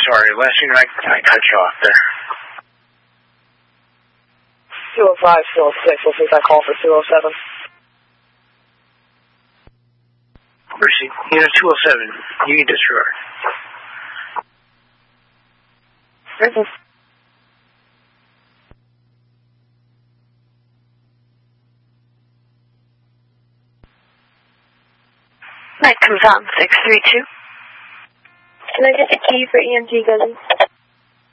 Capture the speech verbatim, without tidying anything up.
sorry. Last thing I, I cut you off there. two oh five, two oh six. We'll take that call for two oh seven. Mercy. Unit two oh seven. Union disregard. Written. Night comes on six three two. Can I get the key for E M T, Guzzy?